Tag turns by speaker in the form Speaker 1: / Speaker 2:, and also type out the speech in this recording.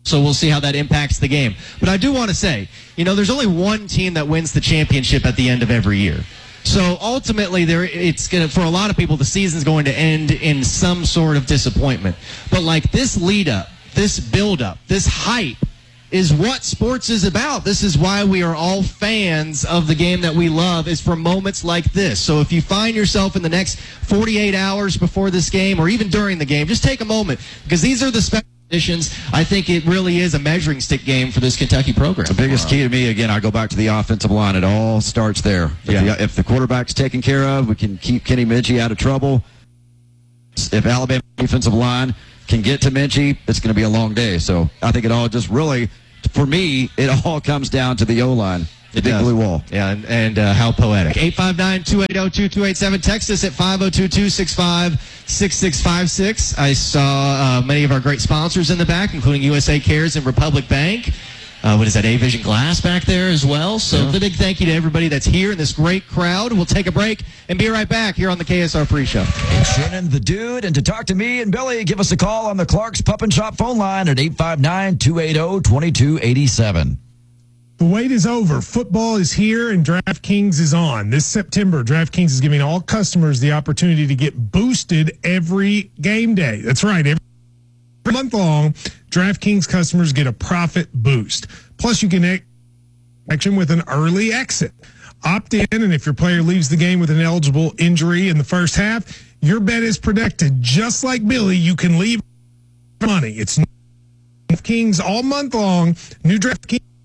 Speaker 1: So we'll see how that impacts the game. But I do want to say, there's only one team that wins the championship at the end of every year. So ultimately, for a lot of people, the season's going to end in some sort of disappointment. But like this lead up, this build up, this hype is what sports is about. This is why we are all fans of the game that we love, is for moments like this. So if you find yourself in the next 48 hours before this game or even during the game, just take a moment, because these are the special conditions. I think it really is a measuring stick game for this Kentucky program.
Speaker 2: The biggest key to me, again, I go back to the offensive line. It all starts there. If the quarterback's taken care of, we can keep Kenny Minchey out of trouble. If Alabama defensive line can get to Minchey, it's going to be a long day. So I think it all just really, for me, it all comes down to the O-line. The big blue wall.
Speaker 1: Yeah, and how poetic. 859-280-2287. Text us at 502-265-6656. I saw many of our great sponsors in the back, including USA Cares and Republic Bank. What is that, A-Vision Glass back there as well? So a big thank you to everybody that's here in this great crowd. We'll take a break and be right back here on the KSR Free Show.
Speaker 3: It's Shannon the Dude, and to talk to me and Billy, give us a call on the Clark's Pup and Shop phone line at 859-280-2287.
Speaker 4: The wait is over. Football is here, and DraftKings is on. This September, DraftKings is giving all customers the opportunity to get boosted every game day. That's right. Every month long, DraftKings customers get a profit boost. Plus, you can action with an early exit. Opt in, and if your player leaves the game with an eligible injury in the first half, your bet is protected. Just like Billy, you can leave money. It's DraftKings all month long. New DraftKings